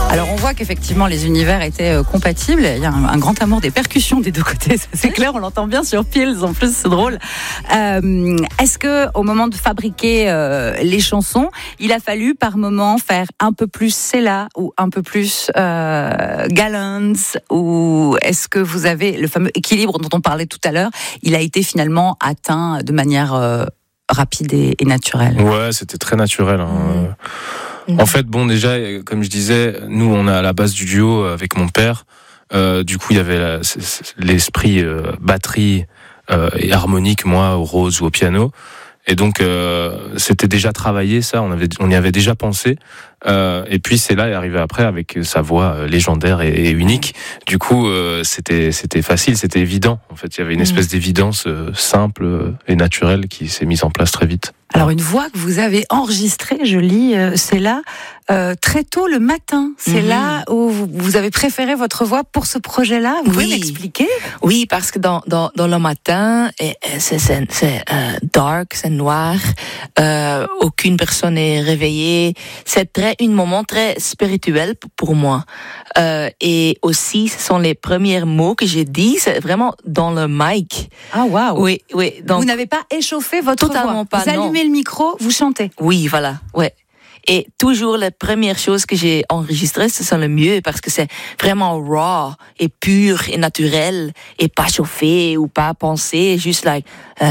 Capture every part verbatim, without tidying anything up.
Alors on voit qu'effectivement les univers étaient euh, compatibles. Il y a un, un grand amour des percussions des deux côtés, ça, c'est clair. On l'entend bien sur Pills. En plus, c'est drôle. Euh, est-ce que au moment de fabriquer euh, les chansons, il a fallu par moment faire un peu plus Céla ou un peu plus euh, Gallant, ou est-ce que vous avez le fameux équilibre dont on parlait tout à l'heure, il a été finalement atteint de manière euh, rapide et, et naturelle? Ouais, c'était très naturel. Hein. Mmh. En fait, bon, déjà, comme je disais, nous, on est à la base du duo avec mon père. Euh, du coup, il y avait la, l'esprit euh, batterie euh, et harmonique, moi, au rose ou au piano. Et donc, euh, c'était déjà travaillé, ça. On avait, on y avait déjà pensé. Euh, et puis, c'est là est arrivé après avec sa voix légendaire et, et unique. Du coup, euh, c'était, c'était facile, c'était évident. En fait, il y avait une espèce d'évidence euh, simple et naturelle qui s'est mise en place très vite. Alors, une voix que vous avez enregistrée, je lis, euh, c'est là, euh, très tôt le matin. C'est mm-hmm. là où vous, vous avez préféré votre voix pour ce projet-là. Vous pouvez oui. m'expliquer? Oui, parce que dans, dans, dans le matin, c'est, c'est, c'est euh, dark, c'est noir, euh, aucune personne n'est réveillée. C'est très, un moment très spirituel pour moi. Euh, et aussi, ce sont les premiers mots que j'ai dit, c'est vraiment dans le mic. Ah, waouh! Oui, oui. Donc, vous n'avez pas échauffé votre totalement voix? Pas, vous allumez non. le micro, vous chantez? Oui, voilà, ouais. Et toujours la première chose que j'ai enregistrée, ce sont le mieux parce que c'est vraiment raw et pur et naturel et pas chauffé ou pas pensé, juste like euh,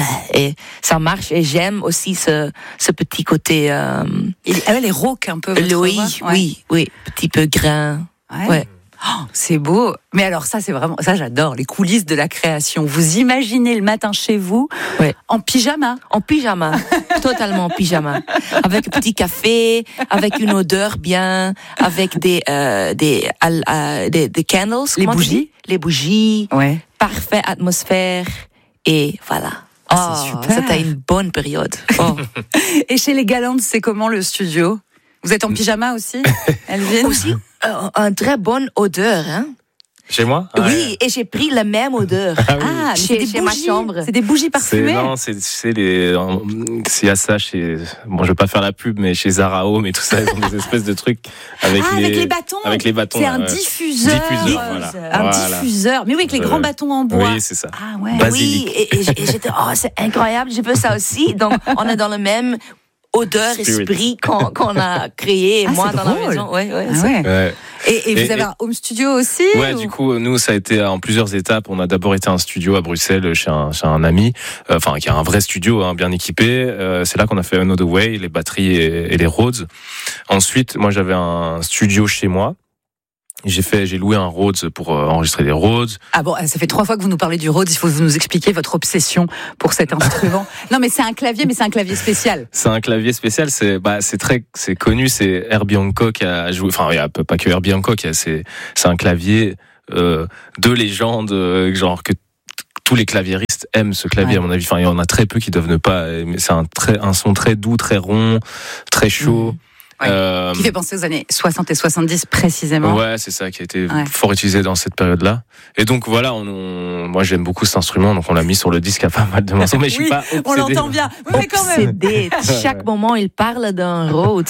et ça marche. Et j'aime aussi ce ce petit côté. Euh, Elle est rauque un peu. Votre oui, voix. Ouais. oui, oui, petit peu grain. Ouais. ouais. Oh, c'est beau. Mais alors ça, c'est vraiment, ça j'adore, les coulisses de la création. Vous imaginez le matin chez vous, ouais. en pyjama. En pyjama, totalement en pyjama. Avec un petit café, avec une odeur bien, avec des, euh, des, euh, des, des candles. Les bougies. Les bougies. Ouais. Parfaite atmosphère. Et voilà. Oh, oh, c'est super. C'était une bonne période. Oh. Et chez les Galantes, c'est comment le studio? Vous êtes en pyjama aussi, Elvin? Aussi, euh, une très bonne odeur, hein? Chez moi? Oui, ouais. Et j'ai pris la même odeur. Ah, oui. ah chez, c'est chez ma chambre. C'est des bougies parfumées? C'est, non, c'est, c'est les, c'est à ça chez, bon, je vais pas faire la pub, mais chez Zara Home et tout ça, ils ont des espèces de trucs avec ah, les, avec les bâtons. Avec les bâtons. C'est là, un ouais. diffuseur. Diffuseur, voilà. Un voilà. diffuseur. Mais oui, avec les grands bâtons en bois. Oui, c'est ça. Ah, ouais. Basilic. Oui, et, et, et j'étais, oh, c'est incroyable, je veux ça aussi. Donc, on est dans le même odeur, Spirit. esprit qu'on, qu'on a créé, ah, moi, dans drôle. la maison. Ouais, ouais, ah, ouais. ouais. Et, et vous et, avez et, un home studio aussi? Ouais, ou... du coup, nous, ça a été en plusieurs étapes. On a d'abord été un studio à Bruxelles chez un, chez un ami, euh, enfin, qui a un vrai studio, hein, bien équipé. Euh, c'est là qu'on a fait Another Way, les batteries et, et les Rhodes. Ensuite, moi, j'avais un studio chez moi. J'ai fait, j'ai loué un Rhodes pour euh, enregistrer des Rhodes. Ah bon, ça fait trois fois que vous nous parlez du Rhodes. Il faut vous nous expliquer votre obsession pour cet instrument. Non, mais c'est un clavier, mais c'est un clavier spécial. C'est un clavier spécial. C'est, bah, c'est très, c'est connu. C'est Herbie Hancock qui a joué. Enfin, il y a pas que Herbie Hancock. C'est, c'est un clavier euh, de légende, genre que tous les claviéristes aiment ce clavier, ouais. à mon avis. Enfin, il y en a très peu qui doivent ne pas. Mais c'est un très, un son très doux, très rond, très chaud. Mmh. Ouais, euh, qui fait penser aux années soixante et soixante-dix précisément. Ouais, c'est ça qui a été ouais. fort utilisé dans cette période-là. Et donc voilà, on, on, moi j'aime beaucoup cet instrument, donc on l'a mis sur le disque à pas mal de morceaux. Mais je suis oui, pas obsédé. On l'entend bien. Mais quand même. Obsédé. Chaque moment, il parle d'un Rhodes.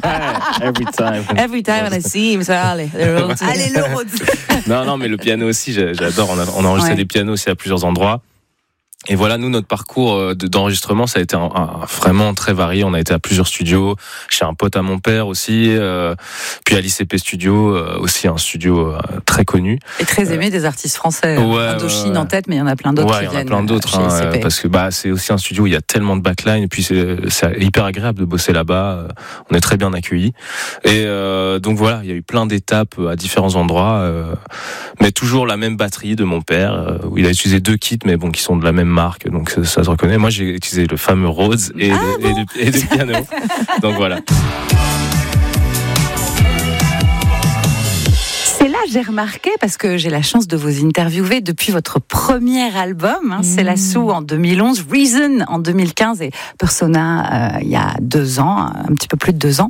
Every time. Every time when I see him, ça, allez, le Rhodes. Allez, le Rhodes. non, non, mais le piano aussi, j'adore. On a, on a enregistré ouais. des pianos aussi à plusieurs endroits. Et voilà, nous, notre parcours d'enregistrement, ça a été un, un, vraiment très varié. On a été à plusieurs studios, chez un pote à mon père aussi, euh, puis à l'I C P Studio, euh, aussi un studio euh, très connu. Et très aimé euh, des artistes français. Ouais, Indochine ouais, en tête, mais il y en a plein d'autres ouais, qui viennent. Il y en a plein d'autres, hein, euh, parce que bah, c'est aussi un studio où il y a tellement de backline, et puis c'est, c'est hyper agréable de bosser là-bas. On est très bien accueillis. Et euh, donc voilà, il y a eu plein d'étapes à différents endroits, euh, mais toujours la même batterie de mon père, euh, où il a utilisé deux kits, mais bon, qui sont de la même marque, donc ça, ça se reconnaît. Moi, j'ai utilisé le fameux Rhodes et, ah le, bon et, le, et le piano. Donc voilà. C'est là, j'ai remarqué, parce que j'ai la chance de vous interviewer depuis votre premier album, hein, mmh. C'est la Sou en deux mille onze, Reason en deux mille quinze et Persona euh, il y a deux ans, un petit peu plus de deux ans.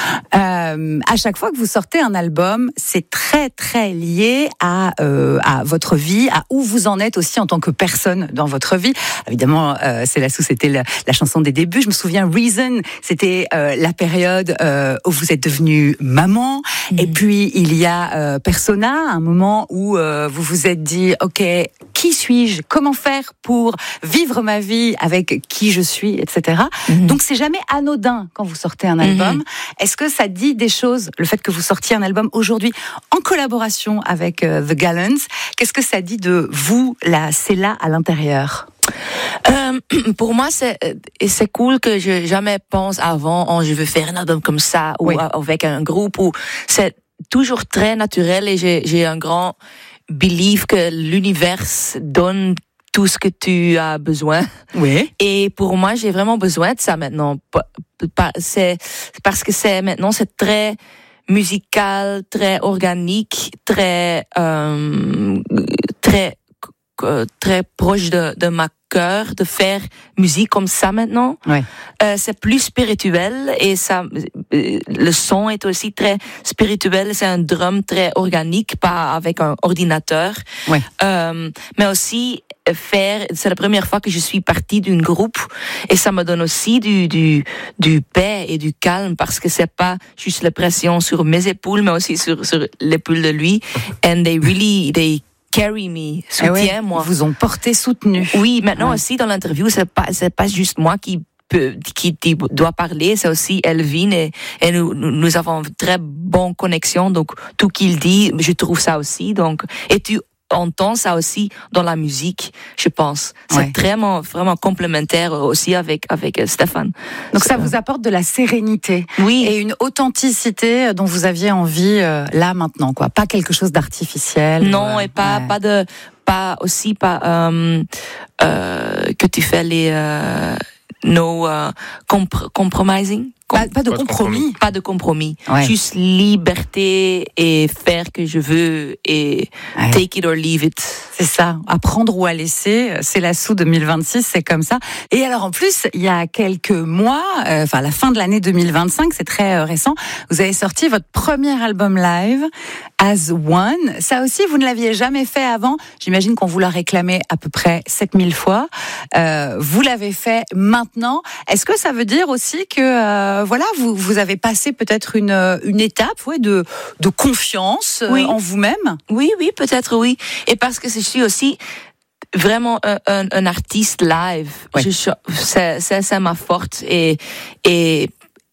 Euh, à chaque fois que vous sortez un album, c'est très très lié à, euh, à votre vie, à où vous en êtes aussi en tant que personne dans votre vie. Évidemment, euh, C'est la Sou, c'était la, la chanson des débuts. Je me souviens, Reason, c'était euh, la période euh, où vous êtes devenue maman. Mmh. Et puis, il y a euh, Persona, un moment où euh, vous vous êtes dit, OK, qui suis-je ? Comment faire pour vivre ma vie avec qui je suis, et cetera. Mmh. Donc, c'est jamais anodin quand vous sortez un album. Mmh. Est-ce que ça dit des choses, le fait que vous sortiez un album aujourd'hui en collaboration avec euh, The Gallants ? Qu'est-ce que ça dit de vous, la Céla, à l'intérieur ? Euh, pour moi, c'est et c'est cool que je jamais pense avant, oh, je veux faire un album comme ça ou oui. avec un groupe. Ou c'est toujours très naturel et j'ai j'ai un grand belief que l'univers donne tout ce que tu as besoin. Oui. Et pour moi, j'ai vraiment besoin de ça maintenant. C'est parce que c'est maintenant c'est très musical, très organique, très euh, très très proche de, de ma cœur de faire musique comme ça maintenant. Ouais. Euh, c'est plus spirituel et ça, le son est aussi très spirituel. C'est un drum très organique, pas avec un ordinateur. Ouais. Euh, mais aussi faire. C'est la première fois que je suis partie d'un groupe et ça me donne aussi du du du paix et du calme parce que c'est pas juste la pression sur mes épaules, mais aussi sur sur l'épaule de lui. And they really they carry me, soutient oui, moi. Vous ont porté, soutenu. Oui, maintenant ouais. aussi dans l'interview, c'est pas c'est pas juste moi qui peut qui, qui doit parler, c'est aussi Elvin et, et nous nous avons une très bonne connexion. Donc tout qu'il dit, je trouve ça aussi. Donc et tu entends ça aussi dans la musique, je pense. C'est ouais. vraiment vraiment complémentaire aussi avec avec Stéphane. Donc ça vous apporte de la sérénité, oui, et une authenticité dont vous aviez envie euh, là maintenant, quoi. Pas quelque chose d'artificiel. Non, ou, et pas ouais. pas de pas aussi pas euh, euh, que tu fais les euh, no uh, compr- compromising. Pas, pas de pas compromis. compromis. Pas de compromis. Ouais. Juste liberté et faire que je veux et ouais. take it or leave it. C'est ça. À prendre ou à laisser. C'est la Sou deux mille vingt-six, c'est comme ça. Et alors en plus, il y a quelques mois, euh, enfin à la fin de l'année deux mille vingt-cinq, c'est très euh, récent, vous avez sorti votre premier album live, As One. Ça aussi, vous ne l'aviez jamais fait avant. J'imagine qu'on vous l'a réclamé à peu près sept mille fois. Euh, vous l'avez fait maintenant. Est-ce que ça veut dire aussi que euh, voilà, vous, vous avez passé peut-être une, une étape ouais, de, de confiance oui. en vous-même ? Oui, oui, peut-être oui. Et parce que je suis aussi vraiment un, un, un artiste live. Oui. Je, c'est, c'est, c'est ma force. Et, et,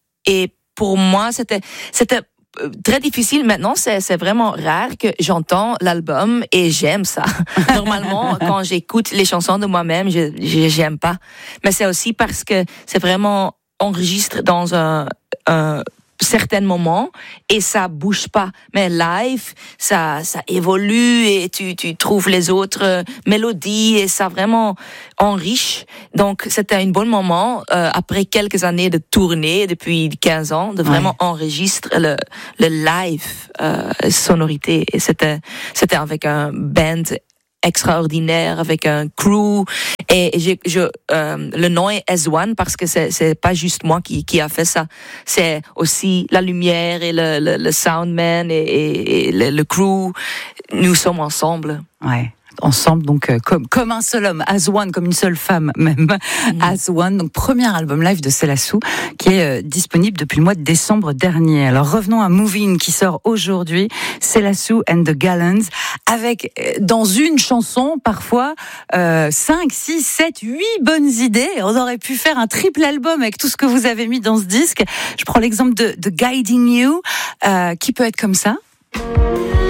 et pour moi, c'était, c'était très difficile. Maintenant, c'est, c'est vraiment rare que j'entends l'album et j'aime ça. Normalement, quand j'écoute les chansons de moi-même, je, je j'aime pas. Mais c'est aussi parce que c'est vraiment enregistré dans un, un certains moments et ça bouge pas. Mais live, ça, ça évolue et tu, tu trouves les autres mélodies et ça vraiment enrichit. Donc, c'était un bon moment, euh, après quelques années de tournée, depuis quinze ans, de vraiment ouais. enregistrer le, le live, euh, sonorité. Et c'était, c'était avec un band extraordinaire avec un crew et je, je euh, le nom est As One parce que c'est c'est pas juste moi qui qui a fait ça, c'est aussi la lumière et le le, le soundman et, et, et le, le crew, nous sommes ensemble. Ouais. Ensemble, donc euh, comme comme un seul homme, as one, comme une seule femme même, mmh. as one. Donc premier album live de C'est la Sou qui est euh, disponible depuis le mois de décembre dernier. Alors revenons à Moving qui sort aujourd'hui, C'est la Sou and the Gallants, avec euh, dans une chanson parfois euh, cinq, six, sept, huit bonnes idées. On aurait pu faire un triple album avec tout ce que vous avez mis dans ce disque. Je prends l'exemple de, de Guiding You, euh, qui peut être comme ça.